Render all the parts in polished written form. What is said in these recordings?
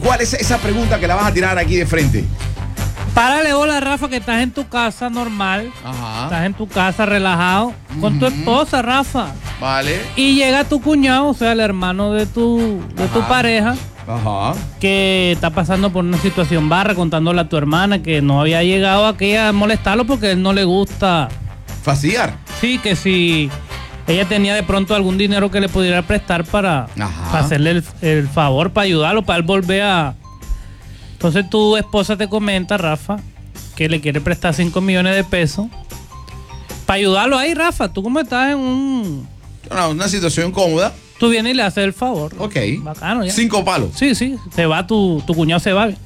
¿Cuál es esa pregunta que la vas a tirar aquí de frente? Párale bola, Rafa, que estás en tu casa normal. Ajá. Estás en tu casa relajado con tu esposa, Rafa. Vale. Y llega tu cuñado, o sea, el hermano de tu pareja, Ajá. que está pasando por una situación barra, contándole a tu hermana que no había llegado aquí a molestarlo porque a él no le gusta. Fastidiar. Sí, que si ella tenía de pronto algún dinero que le pudiera prestar para hacerle el favor, para ayudarlo, para él volver a... Entonces tu esposa te comenta, Rafa, que le quiere prestar 5 millones de pesos para ayudarlo ahí, Rafa. Tú como estás en una situación cómoda. Tú vienes y le haces el favor. Ok. Bacano ya. 5 palos. Sí, se va tu cuñado, se va.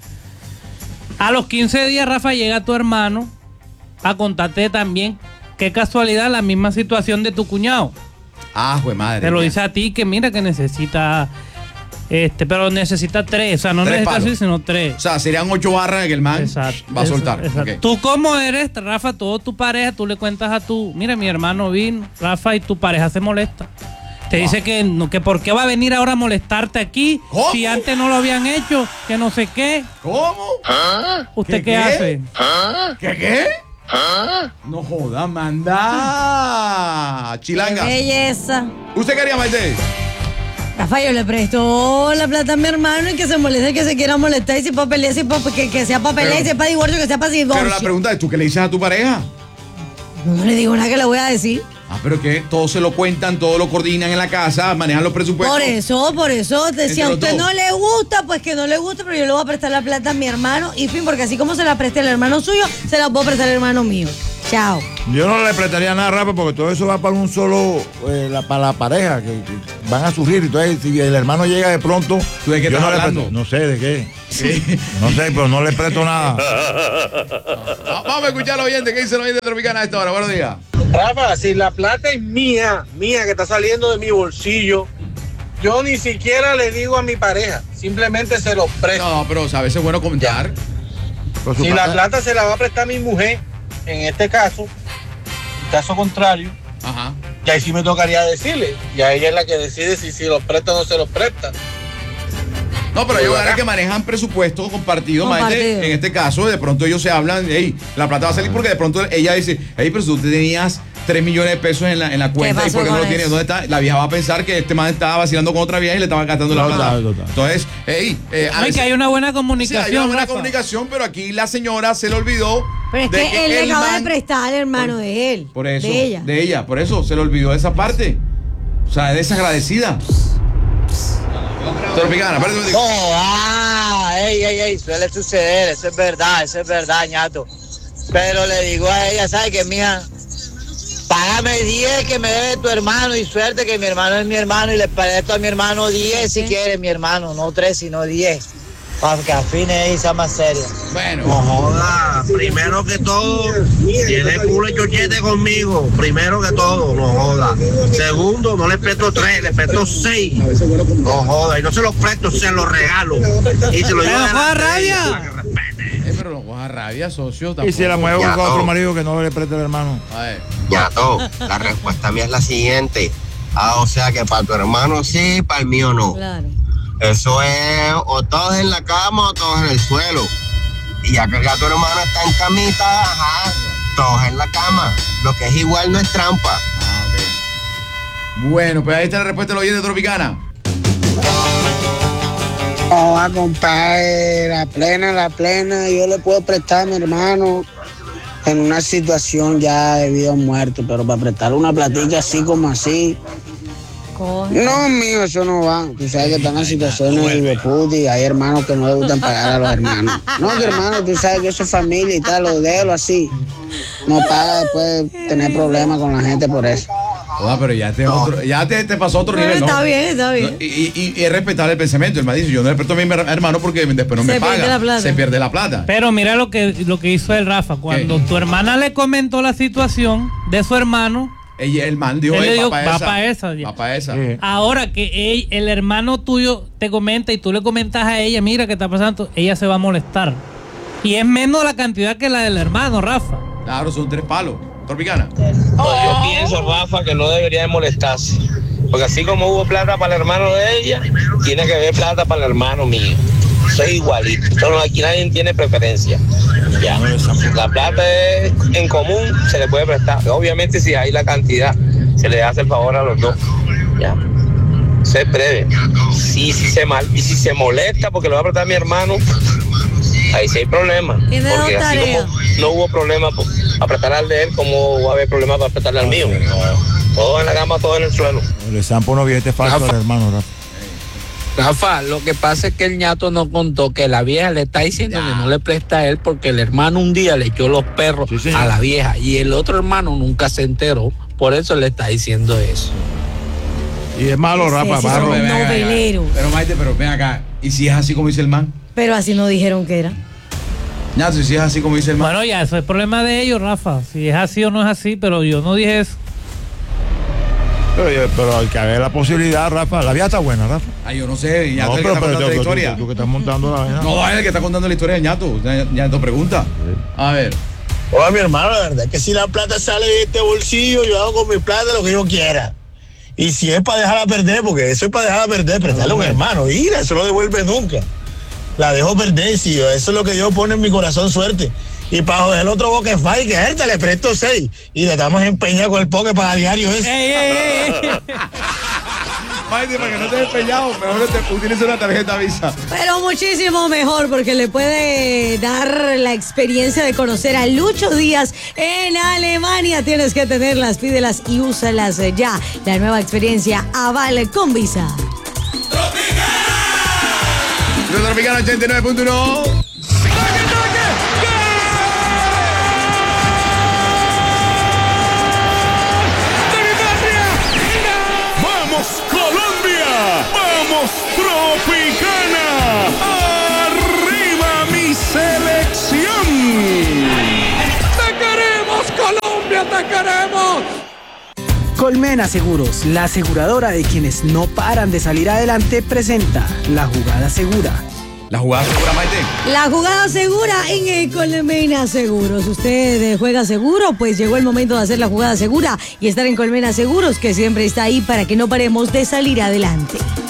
A los 15 días, Rafa, llega tu hermano a contarte también, qué casualidad, la misma situación de tu cuñado. Pues madre. Te lo dice a ti, que mira que necesita... pero necesita 3, o sea, no 3 necesita palos. así, sino 3. O sea, serían 8 barras que el man va a soltar. Exacto. Okay. Tú como eres, Rafa, todo tu pareja, tú le cuentas a mira, mi hermano vino, Rafa, y tu pareja se molesta. Te dice que por qué va a venir ahora a molestarte aquí. ¿Cómo? Si antes no lo habían hecho, que no sé qué. ¿Cómo? ¿Usted qué hace? ¿Qué? No joda, manda. Chilanga. Belleza. ¿Usted quería, Maite? Rafa, yo le presto la plata a mi hermano y que se moleste, que se quiera molestar y si para pelear, que sea para pelear, y si es para divorcio, que sea para divorcio. Pero la pregunta es, ¿tú qué le dices a tu pareja? No le digo nada que le voy a decir. Pero que todos se lo cuentan, todos lo coordinan en la casa, manejan los presupuestos. Por eso, si a usted dos. no le gusta, pues que no le guste, pero yo le voy a prestar la plata a mi hermano y fin, porque así como se la presté al hermano suyo, se la puedo prestar al hermano mío. Chao. Yo no le prestaría nada, Rafa, porque todo eso va para un solo, para la pareja, que van a sufrir. Entonces, si el hermano llega de pronto, ¿tú de qué estás hablando? No sé de qué. ¿Sí? No sé, pero no le presto nada. Vamos a escuchar al oyente. ¿Qué dice el oyente Tropicana a esta hora? Buenos días. Rafa, si la plata es mía, que está saliendo de mi bolsillo, yo ni siquiera le digo a mi pareja, simplemente se lo presto. No, pero a veces es bueno comentar. Si la plata se la va a prestar mi mujer, en este caso, en caso contrario, ya ahí sí me tocaría decirle, ya ella es la que decide si los presta o no se los presta. No, pero ellos que manejan presupuesto compartido, Maite, en este caso, de pronto ellos se hablan, la plata va a salir porque de pronto ella dice, pero si tú tenías 3 millones de pesos en la cuenta y porque no lo tienes, ¿dónde está? La vieja va a pensar que este man estaba vacilando con otra vieja y le estaba gastando la plata. Entonces, que hay una buena comunicación. Sí, hay una buena comunicación, pero aquí la señora se le olvidó. Pero es que él le acaba de prestar al hermano de él. Por eso, de ella. Por eso se le olvidó esa parte. O sea, es desagradecida. Tropicana, espérate. Suele suceder, eso es verdad, ñato. Pero le digo a ella, ¿sabes qué, mija? Págame 10 que me debe tu hermano y suerte que mi hermano es mi hermano y le presto a mi hermano 10 si quiere mi hermano, no 3 sino 10. Para que a fin ella sea más seria. Bueno. No joda, primero que todo, tiene culo y chochete conmigo. Primero que todo, no joda. Segundo, no le presto 3, le presto 6. No joda, y no se los presto, se los regalo. Y se lo llevo a rabia. Pero no coja rabia, socio. Y si la mueve con otro marido que no le preste al hermano. Ñato, la respuesta mía es la siguiente. O sea que para tu hermano sí, para el mío no. Claro. Eso es o todos en la cama o todos en el suelo. Y ya que tu hermano está en camita, todos en la cama. Lo que es igual no es trampa. Bueno, pues ahí está la respuesta del oyente Tropicana. Compadre, la plena, yo le puedo prestar a mi hermano en una situación ya de vida o muerte, pero para prestarle una platica así como así, no, mío, eso no va. Tú sabes que están en situaciones de puta y hay hermanos que no le gustan pagar a los hermanos. No, que hermano, tú sabes que eso es familia y tal, lo déjalo así. No paga después tener problemas con la gente por eso. Pero ya te pasó a otro nivel, ¿no? Está bien. Y es respetable el pensamiento. El man dice, yo no le presto a mi hermano porque después no me paga. Se pierde la plata. Pero mira lo que hizo el Rafa. Cuando tu hermana le comentó la situación de su hermano, el man dijo, va para esa. Sí. Ahora que el hermano tuyo te comenta y tú le comentas a ella, mira qué está pasando, ella se va a molestar. Y es menos la cantidad que la del hermano, Rafa. Claro, son 3 palos. Tropicana. Yo pienso, Rafa, que no debería de molestarse. Porque así como hubo plata para el hermano de ella, tiene que haber plata para el hermano mío. Eso es igualito. Entonces, aquí nadie tiene preferencia. Ya. La plata es en común, se le puede prestar. Obviamente, si hay la cantidad, se le hace el favor a los dos. Ya. Ser breve. Si se molesta porque lo va a prestar mi hermano, ahí sí hay problema. Porque así como no hubo problema para prestar al de él, como va a haber problema para prestarle al mío. Todo en la cama, todo en el suelo. Le zampo unos billetes falsos al hermano, Rafa. Rafa, lo que pasa es que el ñato no contó que la vieja le está diciendo que no le presta a él porque el hermano un día le echó los perros a la vieja y el otro hermano nunca se enteró, por eso le está diciendo eso. Y es malo, Rafa, malo. Pero Maite, pero ven acá, ¿y si es así como dice el man? Pero así no dijeron que era. Ñato, ¿y si es así como dice el man? Bueno, ya, eso es problema de ellos, Rafa. Si es así o no es así, pero yo no dije eso. Pero hay que haber la posibilidad, Rafa. La vida está buena, Rafa. Ay, yo no sé, Ñato, no, el que está contando la historia. Tú que estás montando la vaina. No, es el que está contando la historia de Ñato. Ñato pregunta. A ver. Hola, mi hermano, la verdad es que si la plata sale de este bolsillo, yo hago con mi plata lo que yo quiera. Y si es para dejarla perder, porque eso es para dejarla perder, prestarle a un hermano. Mira, eso no devuelve nunca. La dejo perder, si eso es lo que Dios pone en mi corazón, suerte. Y para joder el otro Boquefy, que él te le presto 6. Y le estamos empeñados con el poke para diario eso. Maite, para que no te des empeñado, mejor te utiliza una tarjeta Visa. Pero muchísimo mejor, porque le puede dar la experiencia de conocer a Lucho Díaz en Alemania. Tienes que tenerlas, pídelas y úsalas ya. La nueva experiencia Aval con Visa. Tropicana 89.1. Colombia, vamos Tropicana, arriba mi selección. Te queremos Colombia, te queremos. Colmena Seguros, la aseguradora de quienes no paran de salir adelante, presenta La Jugada Segura. La jugada segura, Maite. La jugada segura en Colmena Seguros. ¿Usted juega seguro? Pues llegó el momento de hacer la jugada segura y estar en Colmena Seguros, que siempre está ahí para que no paremos de salir adelante.